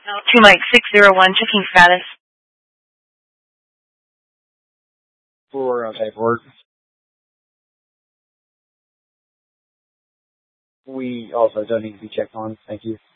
To Mike 601, checking status. For paperwork. We also don't need to be checked on. Thank you.